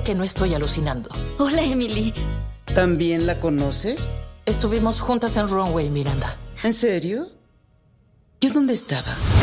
que no estoy alucinando. Hola, Emily. ¿También la conoces? Estuvimos juntas en Runway, Miranda. ¿En serio? ¿Yo dónde estaba?